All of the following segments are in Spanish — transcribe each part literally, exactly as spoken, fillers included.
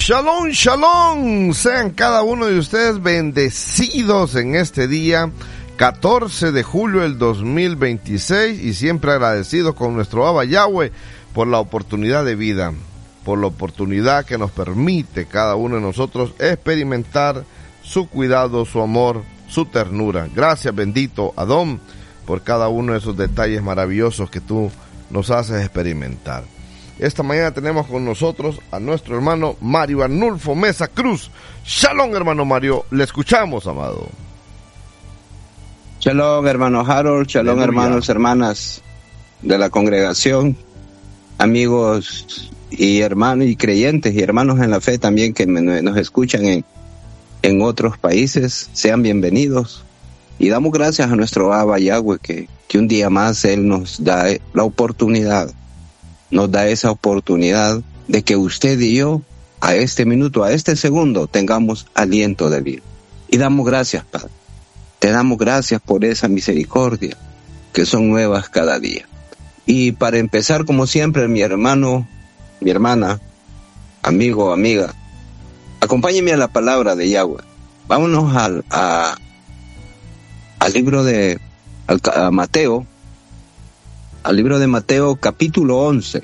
Shalom, shalom. Sean cada uno de ustedes bendecidos en este día, catorce de julio del dos mil veintiséis, y siempre agradecidos con nuestro Abba Yahweh por la oportunidad de vida, por la oportunidad que nos permite cada uno de nosotros experimentar su cuidado, su amor, su ternura. Gracias, bendito Adón, por cada uno de esos detalles maravillosos que tú nos haces experimentar. Esta mañana tenemos con nosotros a nuestro hermano Mario Arnulfo Mesa Cruz. Shalom, hermano Mario, le escuchamos, amado. Shalom, hermano Harold, shalom, Aleluya. Hermanos, hermanas de la congregación, amigos y hermanos y creyentes y hermanos en la fe también que me, nos escuchan en, en otros países, sean bienvenidos. Y damos gracias a nuestro Abba Yahweh que, que un día más Él nos da la oportunidad, nos da esa oportunidad de que usted y yo, a este minuto, a este segundo, tengamos aliento de vida. Y damos gracias, Padre. Te damos gracias por esa misericordia que son nuevas cada día. Y para empezar, como siempre, mi hermano, mi hermana, amigo, amiga, acompáñeme a la palabra de Yahweh. Vámonos al, a, al libro de al, a Mateo, al libro de Mateo, capítulo once.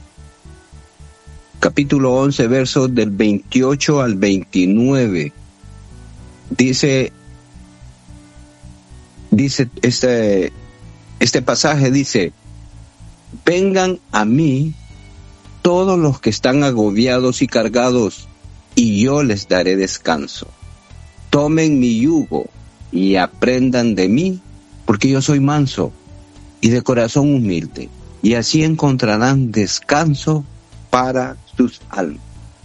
Capítulo once, versos del veintiocho al veintinueve. Dice, dice este, este pasaje dice: vengan a mí todos los que están agobiados y cargados, y yo les daré descanso. Tomen mi yugo y aprendan de mí, porque yo soy manso y de corazón humilde, y así encontrarán descanso para sus almas.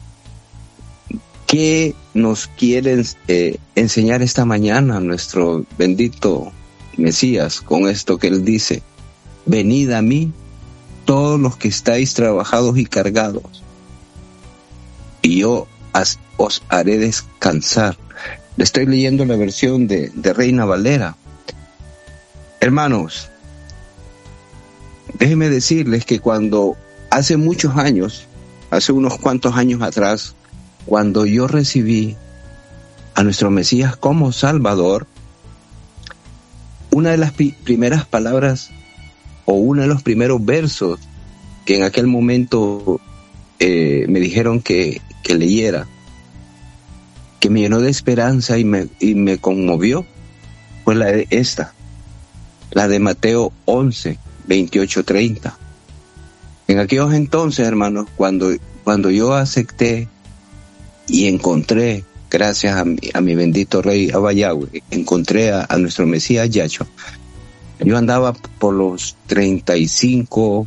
¿Qué nos quieren eh, enseñar esta mañana nuestro bendito Mesías con esto que él dice? Venid a mí, todos los que estáis trabajados y cargados, y yo as, os haré descansar. Le estoy leyendo la versión de, de Reina Valera. Hermanos, déjenme decirles que cuando hace muchos años, hace unos cuantos años atrás, cuando yo recibí a nuestro Mesías como Salvador, una de las pi- primeras palabras o uno de los primeros versos que en aquel momento eh, me dijeron que, que leyera, que me llenó de esperanza y me, y me conmovió, fue la de esta, la de Mateo once, veintiocho, treinta. En aquellos entonces, hermanos, cuando, cuando yo acepté y encontré, gracias a mi, a mi bendito Rey Abba Yahweh, encontré a, a nuestro Mesías Yahshua, yo andaba por los treinta y cinco,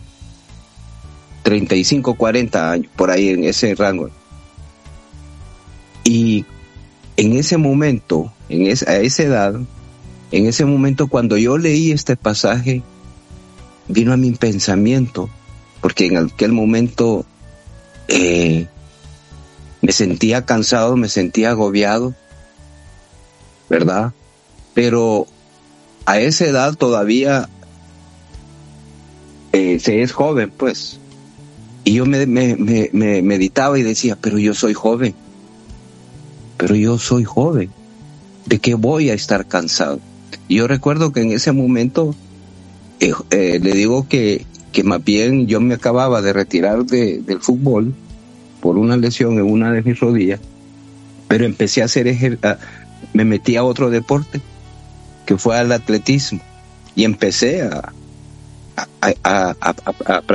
cuarenta años, por ahí en ese rango. Y en ese momento, en esa, a esa edad, en ese momento cuando yo leí este pasaje, vino a mi pensamiento, porque en aquel momento eh, me sentía cansado, me sentía agobiado, ¿verdad? Pero a esa edad todavía eh, se es joven, pues. Y yo me, me, me, me meditaba y decía, pero yo soy joven, pero yo soy joven, ¿de qué voy a estar cansado? Y yo recuerdo que en ese momento eh, eh, le digo que, que más bien yo me acababa de retirar de, del fútbol por una lesión en una de mis rodillas, pero empecé a hacer ejer- a, me metí a otro deporte que fue al atletismo y empecé a, a, a, a, a, a